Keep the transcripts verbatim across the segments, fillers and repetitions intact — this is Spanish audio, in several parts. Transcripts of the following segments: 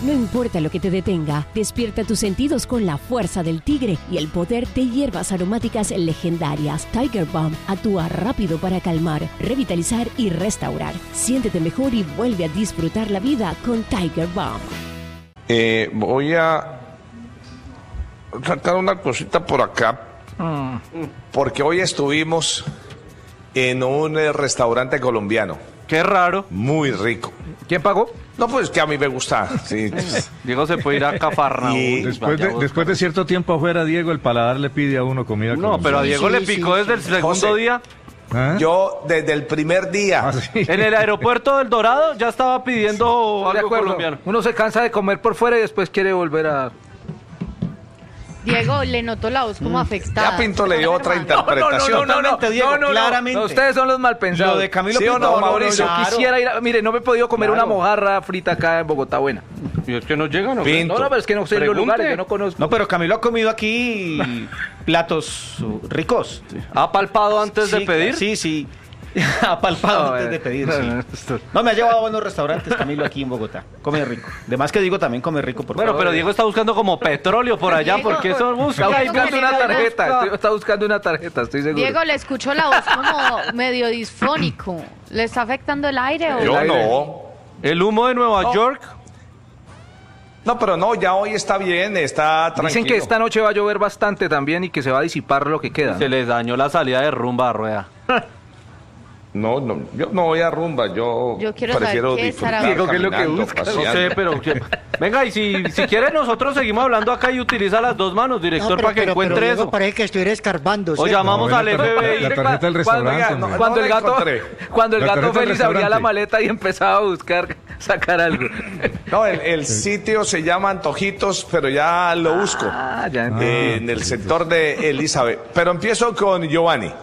No importa lo que te detenga, despierta tus sentidos con la fuerza del tigre y el poder de hierbas aromáticas legendarias. Tiger Balm actúa rápido para calmar, revitalizar y restaurar. Siéntete mejor y vuelve a disfrutar la vida con Tiger Balm. Eh, voy a sacar una cosita por acá, mm. porque hoy estuvimos en un eh, restaurante colombiano. Qué raro. Muy rico. ¿Quién pagó? No, pues que a mí me gusta. Sí. Diego se puede ir a Cafarnaúm. Y después de, después de cierto tiempo afuera, Diego, el paladar le pide a uno comida. No, pero a Diego sí, le picó sí, desde el segundo José, día. ¿Ah? Yo desde el primer día. Ah, sí. En el aeropuerto del Dorado ya estaba pidiendo algo colombiano. Uno se cansa de comer por fuera y después quiere volver a... Diego, le notó la voz como afectada. Ya Pinto le dio otra interpretación. No, no, no, no, Diego, no, no, claramente. No, ustedes son los mal pensados. Lo de Camilo ¿Sí o Pinto, no, Mauricio? No, no, yo quisiera ir a, mire, no me he podido comer Claro. una mojarra frita acá en Bogotá buena. Y es que no llegan, ¿no? Pinto. No, no, pero es que no sé los lugares, yo no conozco. No, pero Camilo ha comido aquí platos ricos. ¿Ha palpado antes Sí, de pedir? Sí, sí. Ha palpado No, antes eh, de pedir, no, sí. no, esto- No, me ha llevado a buenos restaurantes, Camilo, aquí en Bogotá. Come rico. Además que digo, también come rico. Por Bueno, favor. pero Diego está buscando como petróleo por allá, porque eso busca. Está Ay, buscando no, una no, tarjeta, no. estoy- está buscando una tarjeta, estoy seguro. Diego, le escucho la voz como medio disfónico. ¿Le está afectando el aire o...? Yo aire. no. El humo de Nueva No. York. No, pero no, ya hoy está bien, está tranquilo. Dicen que esta noche va a llover bastante también y que se va a disipar lo que queda. Se les dañó la salida de rumba a rueda. No, no, yo no voy a rumba, yo, Yo quiero prefiero saber qué disfrutar estará- Diego, ¿qué es lo que caminando, busca? No paseando. sé, pero... que- Venga, y si, si quiere nosotros seguimos hablando acá y utiliza las dos manos, director, No, pero, para que pero, encuentre pero Diego eso. parece que estuviera escarbando. O ¿cierto? llamamos No, al la tar- F B I. la tarjeta del Cuando- restaurante. no, hombre. Cuando no el la gato, encontré. cuando el La gato tarjeta del feliz abría la restaurante. maleta y empezaba a buscar, sacar algo. No, el, el sitio se llama Antojitos, pero ya lo busco. Ah, ya entendí. Eh, en el sector de Elizabeth. Pero empiezo con Giovanni.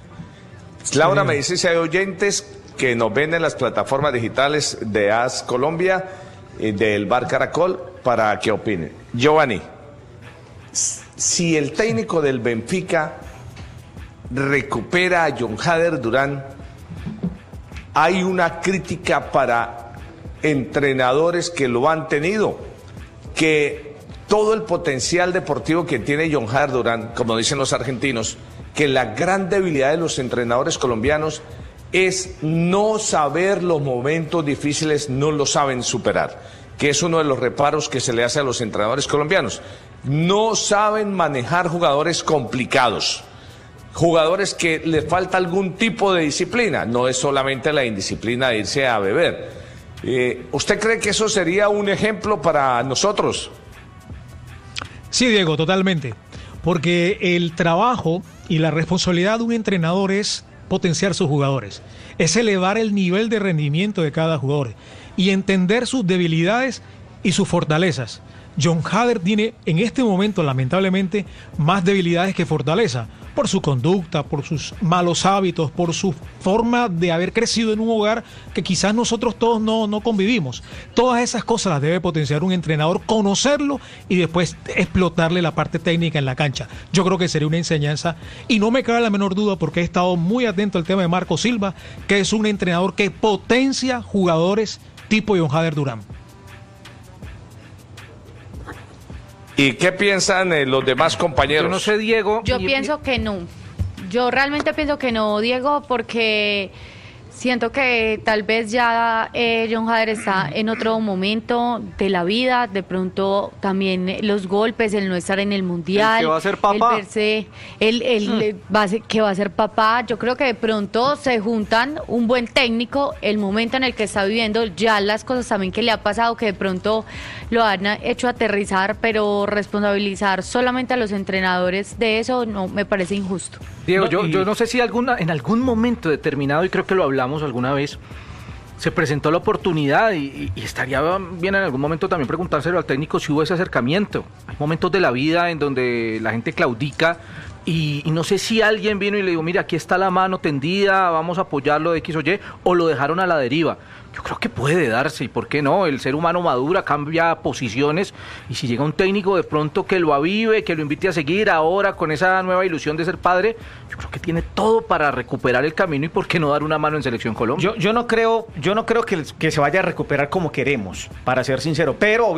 Laura me dice si hay oyentes que nos ven en las plataformas digitales de As Colombia y del Bar Caracol para que opinen. Giovanni, si el técnico del Benfica recupera a John Hader Durán, hay una crítica para entrenadores que lo han tenido, que todo el potencial deportivo que tiene John Hader Durán, como dicen los argentinos, que la gran debilidad de los entrenadores colombianos es no saber los momentos difíciles, no lo saben superar, que es uno de los reparos que se le hace a los entrenadores colombianos. No saben manejar jugadores complicados, jugadores que le falta algún tipo de disciplina, no es solamente la indisciplina de irse a beber. Eh, ¿Usted cree que eso sería un ejemplo para nosotros? Sí, Diego, totalmente. Porque el trabajo y la responsabilidad de un entrenador es potenciar sus jugadores, es elevar el nivel de rendimiento de cada jugador y entender sus debilidades y sus fortalezas. John Hader tiene en este momento, lamentablemente, más debilidades que fortaleza, por su conducta, por sus malos hábitos, por su forma de haber crecido en un hogar que quizás nosotros todos no, no convivimos. Todas esas cosas las debe potenciar un entrenador, conocerlo y después explotarle la parte técnica en la cancha. Yo creo que sería una enseñanza y no me cabe la menor duda porque he estado muy atento al tema de Marco Silva, que es un entrenador que potencia jugadores tipo John Hader Durán. ¿Y qué piensan eh, los demás compañeros? Yo no sé, Diego. Yo y- pienso que no. Yo realmente pienso que no, Diego, porque siento que tal vez ya eh, John Hader está en otro momento de la vida, de pronto también eh, los golpes, el no estar en el mundial, El que va a ser papá. el verse, el, el, eh, va a ser- que va a ser papá. Yo creo que de pronto se juntan un buen técnico, el momento en el que está viviendo, ya las cosas también que le ha pasado, que de pronto lo han hecho aterrizar, pero responsabilizar solamente a los entrenadores de eso no me parece injusto. Diego, No, yo, y- yo no sé si alguna, en algún momento determinado, y creo que lo hablamos alguna vez, se presentó la oportunidad y, y- y estaría bien en algún momento también preguntárselo al técnico si hubo ese acercamiento. Hay momentos de la vida en donde la gente claudica y, y no sé si alguien vino y le dijo, mira, aquí está la mano tendida, vamos a apoyarlo de X o Y, o lo dejaron a la deriva. Yo creo que puede darse, y por qué no, el ser humano madura, cambia posiciones, y si llega un técnico de pronto que lo avive, que lo invite a seguir ahora con esa nueva ilusión de ser padre, yo creo que tiene todo para recuperar el camino y por qué no dar una mano en Selección Colombia. Yo, yo no creo, yo no creo que, que se vaya a recuperar como queremos, para ser sincero, pero